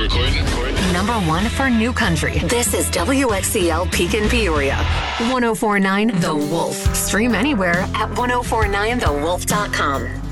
recording? Number one for new country. This is WXCL Pekin Peoria. 1049 The Wolf. Stream anywhere at 1049thewolf.com.